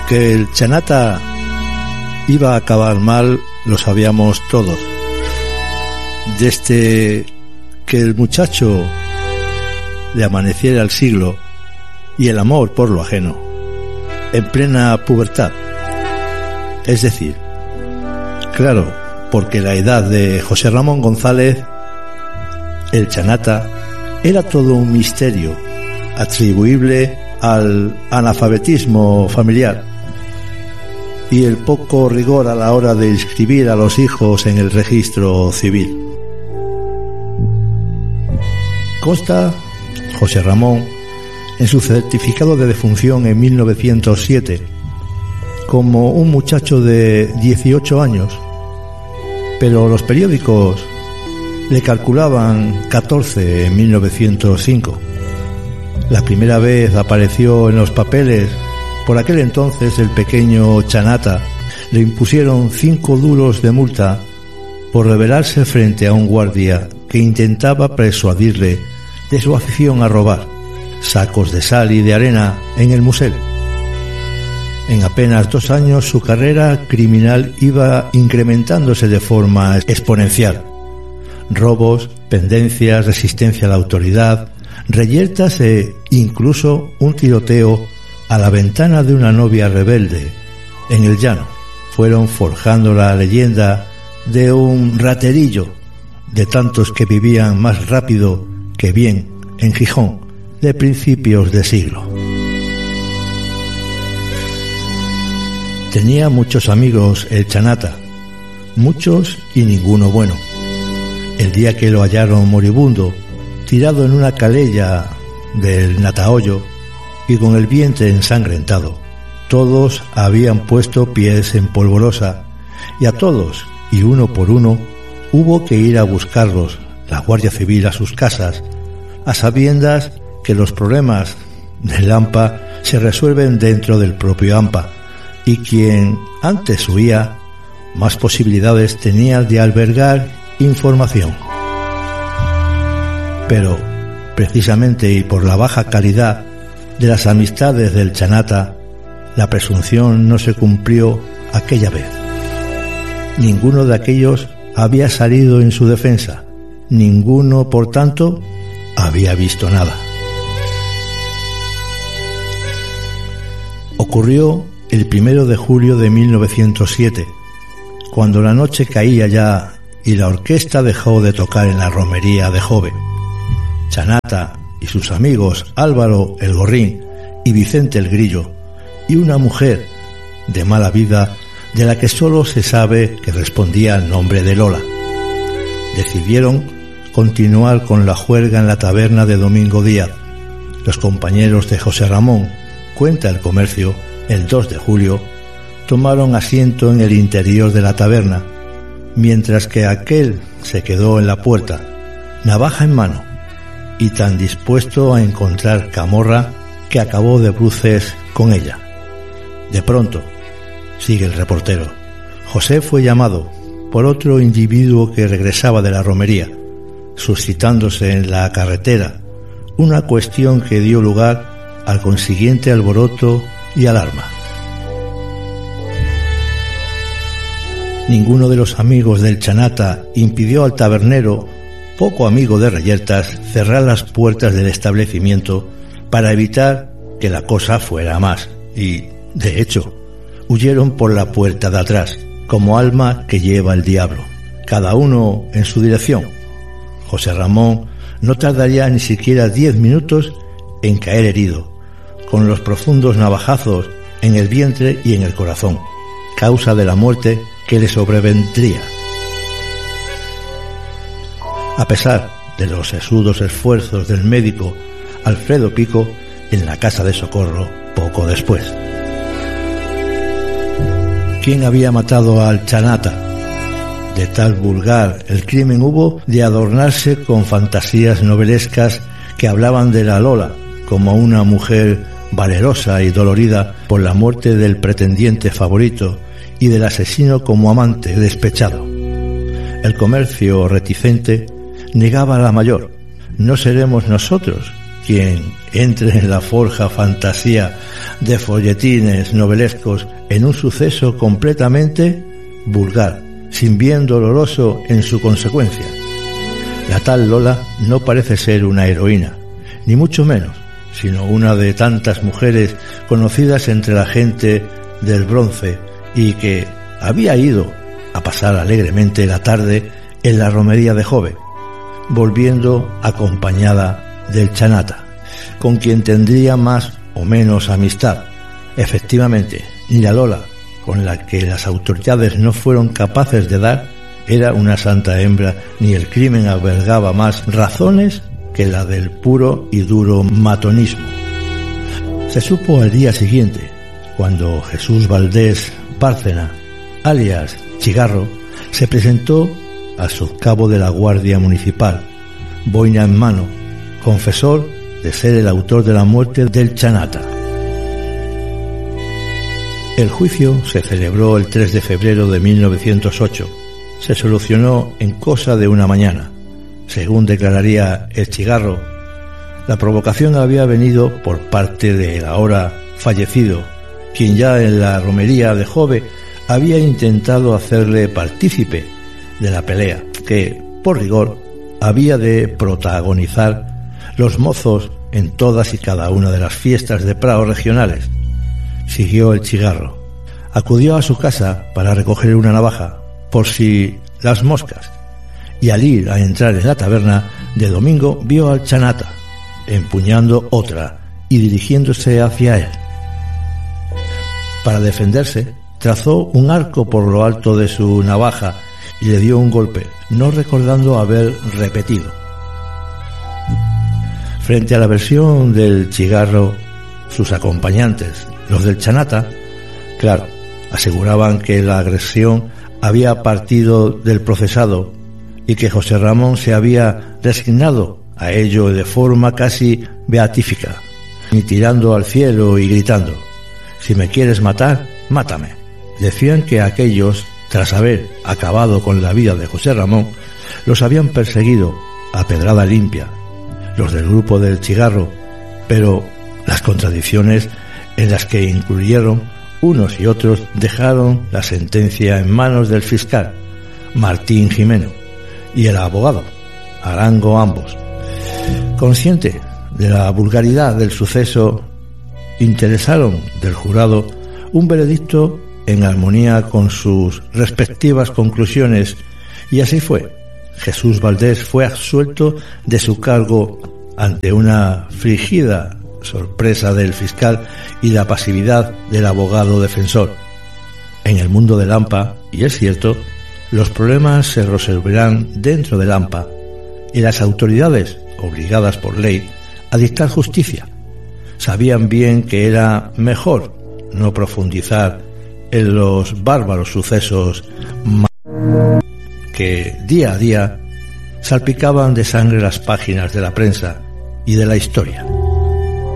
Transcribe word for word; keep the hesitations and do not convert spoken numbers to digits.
Que el chanata iba a acabar mal lo sabíamos todos. Desde que el muchacho le amaneciera el siglo y el amor por lo ajeno, en plena pubertad. Es decir, claro, porque la edad de José Ramón González, el chanata, era todo un misterio atribuible al analfabetismo familiar y el poco rigor a la hora de inscribir a los hijos en el registro civil. Consta José Ramón en su certificado de defunción en mil novecientos siete como un muchacho de dieciocho años, pero los periódicos le calculaban catorce en mil novecientos cinco. La primera vez apareció en los papeles. Por aquel entonces el pequeño chanata le impusieron cinco duros de multa por rebelarse frente a un guardia que intentaba persuadirle de su afición a robar sacos de sal y de arena en el musel. En apenas dos años su carrera criminal iba incrementándose de forma exponencial. Robos, pendencias, resistencia a la autoridad, reyertas e incluso un tiroteo a la ventana de una novia rebelde en el llano fueron forjando la leyenda de un raterillo de tantos que vivían más rápido que bien en Gijón de principios de siglo. Tenía muchos amigos el chanata, muchos y ninguno bueno. El día que lo hallaron moribundo, tirado en una calella del Natahoyo y con el vientre ensangrentado, todos habían puesto pies en polvorosa y a todos, y uno por uno, hubo que ir a buscarlos, la Guardia Civil a sus casas, a sabiendas que los problemas del AMPA se resuelven dentro del propio AMPA, y quien antes huía, más posibilidades tenía de albergar información. Pero, precisamente y por la baja calidad de las amistades del chanata, la presunción no se cumplió aquella vez. Ninguno de aquellos había salido en su defensa, ninguno, por tanto, había visto nada. Ocurrió el primero de julio de mil novecientos siete, cuando la noche caía ya y la orquesta dejó de tocar en la romería de Jove. Chanata y sus amigos Álvaro el Gorrín y Vicente el Grillo, y una mujer de mala vida de la que solo se sabe que respondía al nombre de Lola, decidieron continuar con la juerga en la taberna de Domingo Díaz. Los compañeros de José Ramón, cuenta el Comercio, el dos de julio, tomaron asiento en el interior de la taberna, mientras que aquel se quedó en la puerta, navaja en mano, y tan dispuesto a encontrar camorra que acabó de bruces con ella. De pronto, sigue el reportero, José fue llamado por otro individuo que regresaba de la romería, suscitándose en la carretera una cuestión que dio lugar al consiguiente alboroto y alarma. Ninguno de los amigos del chanata impidió al tabernero, poco amigo de reyertas, cerrar las puertas del establecimiento para evitar que la cosa fuera a más, y, de hecho, huyeron por la puerta de atrás, como alma que lleva el diablo, cada uno en su dirección. José Ramón no tardaría ni siquiera diez minutos en caer herido, con los profundos navajazos en el vientre y en el corazón, causa de la muerte que le sobrevendría. A pesar de los sesudos esfuerzos del médico Alfredo Pico, en la casa de socorro poco después. ¿Quién había matado al chanata? De tal vulgar el crimen hubo de adornarse con fantasías novelescas que hablaban de la Lola como una mujer valerosa y dolorida por la muerte del pretendiente favorito y del asesino como amante despechado. El Comercio, reticente, negaba la mayor. No seremos nosotros quien entre en la forja fantasía de folletines novelescos en un suceso completamente vulgar, sin bien doloroso en su consecuencia. La tal Lola no parece ser una heroína, ni mucho menos, sino una de tantas mujeres conocidas entre la gente del bronce y que había ido a pasar alegremente la tarde en la romería de Jove, volviendo acompañada del chanata, con quien tendría más o menos amistad. Efectivamente, ni la Lola, con la que las autoridades no fueron capaces de dar, era una santa hembra, ni el crimen albergaba más razones que la del puro y duro matonismo. Se supo al día siguiente, cuando Jesús Valdés Bárcena, alias Chigarro, se presentó al socavo de la Guardia Municipal, boina en mano, confesor de ser el autor de la muerte del chanata. El juicio se celebró el tres de febrero de mil novecientos ocho. Se solucionó en cosa de una mañana. Según declararía el Chigarro, la provocación había venido por parte del ahora fallecido, quien ya en la romería de Jove había intentado hacerle partícipe de la pelea que, por rigor, había de protagonizar los mozos en todas y cada una de las fiestas de Prado regionales. Siguió el Chigarro. Acudió a su casa para recoger una navaja, por si las moscas, y al ir a entrar en la taberna de Domingo vio al chanata empuñando otra y dirigiéndose hacia él. Para defenderse, trazó un arco por lo alto de su navaja y le dio un golpe, no recordando haber repetido. Frente a la versión del Chigarro, sus acompañantes, los del chanata, claro, aseguraban que la agresión había partido del procesado y que José Ramón se había resignado a ello de forma casi beatífica, y tirando al cielo y gritando: «Si me quieres matar, mátame». Decían que aquellos, tras haber acabado con la vida de José Ramón, los habían perseguido a pedrada limpia, los del grupo del Chigarro, pero las contradicciones en las que incluyeron unos y otros dejaron la sentencia en manos del fiscal, Martín Jimeno, y el abogado, Arango ambos. Consciente de la vulgaridad del suceso, interesaron del jurado un veredicto en armonía con sus respectivas conclusiones, y así fue. Jesús Valdés fue absuelto de su cargo ante una frígida sorpresa del fiscal y la pasividad del abogado defensor. En el mundo del AMPA, y es cierto, los problemas se resolverán dentro del AMPA y las autoridades, obligadas por ley a dictar justicia, sabían bien que era mejor no profundizar en los bárbaros sucesos que día a día salpicaban de sangre las páginas de la prensa y de la historia.